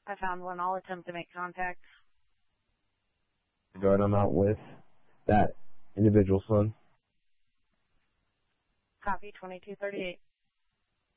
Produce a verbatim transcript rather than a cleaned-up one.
I found one. I'll attempt to make contact. Guard, I'm out with that individual, son. Copy, twenty-two thirty-eight.